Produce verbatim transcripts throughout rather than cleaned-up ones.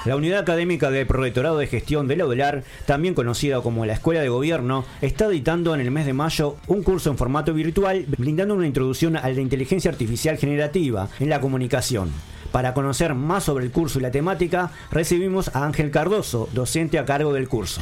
La Unidad Académica del Prorrectorado de Gestión de la UDELAR, también conocida como la Escuela de Gobierno, está editando en el mes de mayo un curso en formato virtual brindando una introducción a la inteligencia artificial generativa en la comunicación. Para conocer más sobre el curso y la temática, recibimos a Ángel Cardoso, docente a cargo del curso.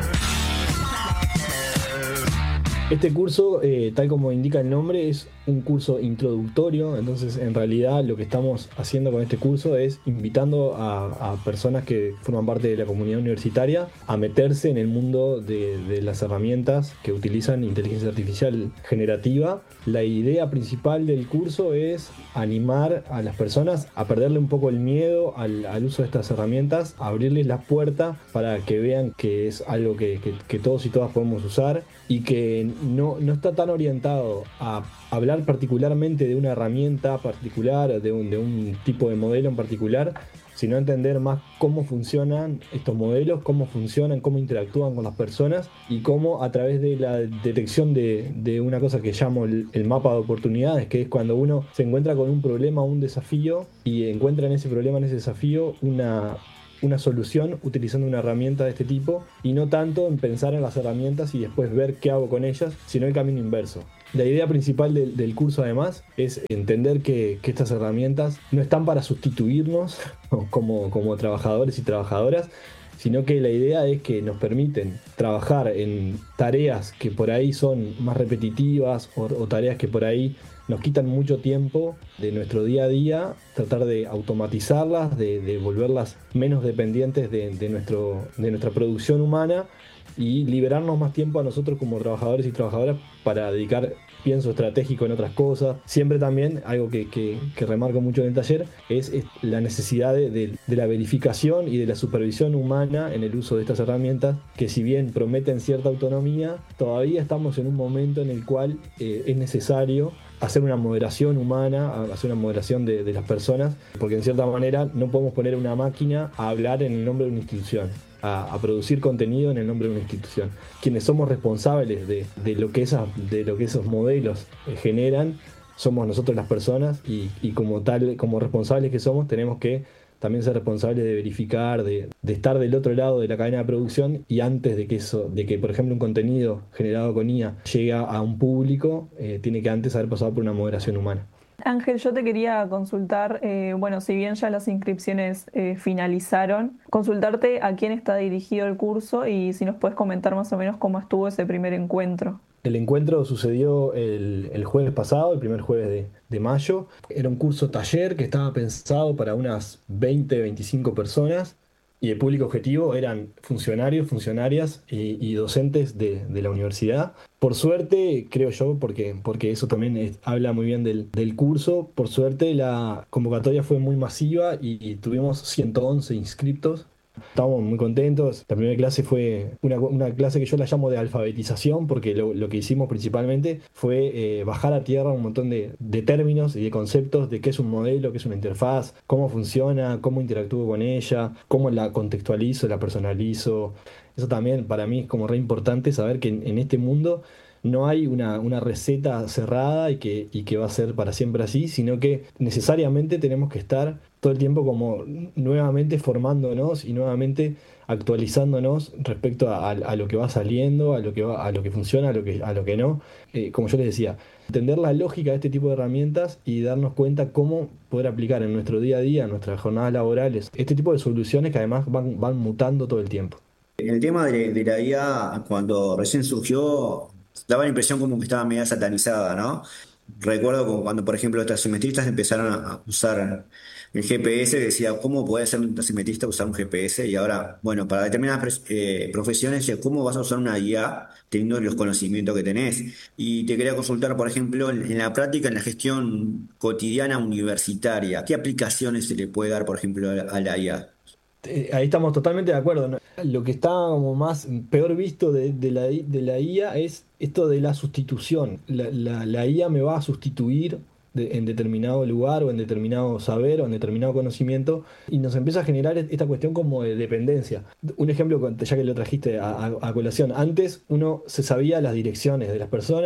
Este curso, eh, tal como indica el nombre, es un curso introductorio. Entonces, en realidad, lo que estamos haciendo con este curso es invitando a, a personas que forman parte de la comunidad universitaria a meterse en el mundo de, de las herramientas que utilizan inteligencia artificial generativa. La idea principal del curso es animar a las personas a perderle un poco el miedo al, al uso de estas herramientas, abrirles las puertas para que vean que es algo que, que, que todos y todas podemos usar y que no, no está tan orientado a hablar particularmente de una herramienta particular, de un, de un tipo de modelo en particular, sino a entender más cómo funcionan estos modelos, cómo funcionan, cómo interactúan con las personas y cómo a través de la detección de, de una cosa que llamo el, el mapa de oportunidades, que es cuando uno se encuentra con un problema o un desafío y encuentra en ese problema, en ese desafío, una... una solución utilizando una herramienta de este tipo y no tanto en pensar en las herramientas y después ver qué hago con ellas, sino el camino inverso. La idea principal del, del curso además es entender que, que estas herramientas no están para sustituirnos como, como trabajadores y trabajadoras, sino que la idea es que nos permiten trabajar en tareas que por ahí son más repetitivas o, o tareas que por ahí nos quitan mucho tiempo de nuestro día a día, tratar de automatizarlas, de, de volverlas menos dependientes de, de, nuestro, de nuestra producción humana y liberarnos más tiempo a nosotros como trabajadores y trabajadoras para dedicar pienso estratégico en otras cosas. Siempre también, algo que, que, que remarco mucho en el taller, es, es la necesidad de, de, de la verificación y de la supervisión humana en el uso de estas herramientas, que si bien prometen cierta autonomía, todavía estamos en un momento en el cual eh, es necesario hacer una moderación humana, hacer una moderación de, de las personas, porque en cierta manera no podemos poner una máquina a hablar en el nombre de una institución, a, a producir contenido en el nombre de una institución. Quienes somos responsables de, de, lo, que esa, de lo que esos modelos eh, generan, somos nosotros las personas y, y como tal, como responsables que somos, tenemos que también ser responsables de verificar, de, de estar del otro lado de la cadena de producción y antes de que eso, de que por ejemplo un contenido generado con I A llegue a un público, eh, tiene que antes haber pasado por una moderación humana. Ángel, yo te quería consultar, eh, bueno, si bien ya las inscripciones eh, finalizaron, consultarte a quién está dirigido el curso y si nos puedes comentar más o menos cómo estuvo ese primer encuentro. El encuentro sucedió el, el jueves pasado, el primer jueves de, de mayo. Era un curso taller que estaba pensado para unas veinte, veinticinco personas y el público objetivo eran funcionarios, funcionarias y, y docentes de, de la universidad. Por suerte, creo yo, porque, porque eso también es, habla muy bien del, del curso, por suerte la convocatoria fue muy masiva y, y tuvimos ciento once inscriptos. Estábamos muy contentos. La primera clase fue una, una clase que yo la llamo de alfabetización, porque lo, lo que hicimos principalmente fue eh, bajar a tierra un montón de, de términos y de conceptos de qué es un modelo, qué es una interfaz, cómo funciona, cómo interactúo con ella, cómo la contextualizo, la personalizo. Eso también para mí es como re importante saber que en, en este mundo no hay una, una receta cerrada y que, y que va a ser para siempre así, sino que necesariamente tenemos que estar todo el tiempo como nuevamente formándonos y nuevamente actualizándonos respecto a, a, a lo que va saliendo, a lo que va, a lo que funciona, a lo que, a lo que no. Eh, como yo les decía, entender la lógica de este tipo de herramientas y darnos cuenta cómo poder aplicar en nuestro día a día, en nuestras jornadas laborales, este tipo de soluciones que además van, van mutando todo el tiempo. El tema de, de la I A, cuando recién surgió, daba la impresión como que estaba media satanizada, ¿no? Recuerdo como cuando, por ejemplo, los taximetristas empezaron a usar el G P S, decía, ¿cómo puede ser un taximetrista usar un G P S? Y ahora, bueno, para determinadas eh, profesiones, decía, ¿cómo vas a usar una I A teniendo los conocimientos que tenés? Y te quería consultar, por ejemplo, en, en la práctica, en la gestión cotidiana universitaria, ¿qué aplicaciones se le puede dar, por ejemplo, a la, a la I A? Eh, Ahí estamos totalmente de acuerdo, ¿no? Lo que está como más peor visto de, de la, I- de la I A es esto de la sustitución. La, la- la I A me va a sustituir de- en determinado lugar o en determinado saber o en determinado conocimiento y nos empieza a generar esta cuestión como de dependencia. Un ejemplo, con- ya que lo trajiste a, a- a colación, antes uno se sabía las direcciones de las personas,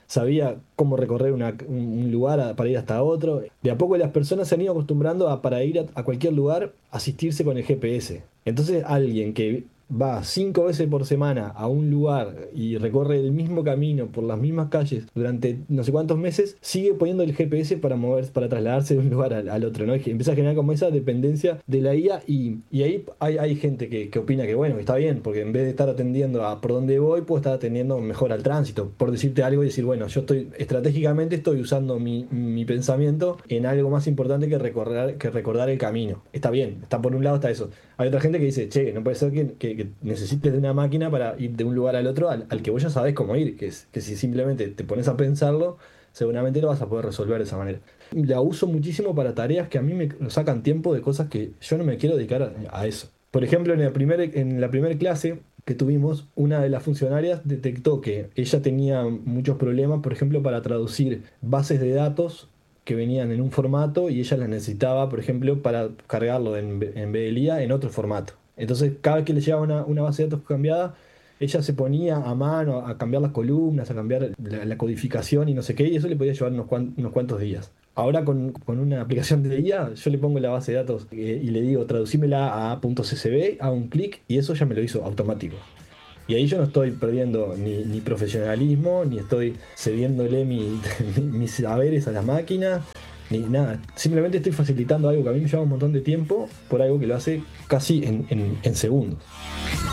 sabía cómo recorrer una- un un lugar a- para ir hasta otro. De a poco las personas se han ido acostumbrando a para ir a, a cualquier lugar asistirse con el G P S. Entonces alguien que va cinco veces por semana a un lugar y recorre el mismo camino por las mismas calles durante no sé cuántos meses, sigue poniendo el G P S para moverse, para trasladarse de un lugar al, al otro, ¿no? Y que empieza a generar como esa dependencia de la I A y, y ahí hay, hay gente que, que opina que bueno, que está bien, porque en vez de estar atendiendo a por dónde voy, puedo estar atendiendo mejor al tránsito, por decirte algo y decir, bueno, yo estoy estratégicamente estoy usando mi, mi pensamiento en algo más importante que recordar, que recordar el camino. Está bien, está por un lado está eso. Hay otra gente que dice, che, no puede ser que, que- que necesites de una máquina para ir de un lugar al otro al, al que vos ya sabés cómo ir, que es que si simplemente te pones a pensarlo, seguramente lo vas a poder resolver de esa manera. La uso muchísimo para tareas que a mí me sacan tiempo de cosas que yo no me quiero dedicar a, a eso. Por ejemplo, en la primer, en la primera clase que tuvimos, una de las funcionarias detectó que ella tenía muchos problemas, por ejemplo, para traducir bases de datos que venían en un formato y ella las necesitaba, por ejemplo, para cargarlo en, en B L I A en otro formato. Entonces, cada vez que le llegaba una, una base de datos cambiada, ella se ponía a mano a cambiar las columnas, a cambiar la, la codificación y no sé qué, y eso le podía llevar unos, cuan- unos cuantos días. Ahora con, con una aplicación de I A, yo le pongo la base de datos eh, y le digo, traducímela a .ccb, a un clic, y eso ya me lo hizo automático. Y ahí yo no estoy perdiendo ni, ni profesionalismo, ni estoy cediéndole mi- mi- mis saberes a la máquina, ni nada. Simplemente estoy facilitando algo que a mí me lleva un montón de tiempo por algo que lo hace casi en, en en segundos.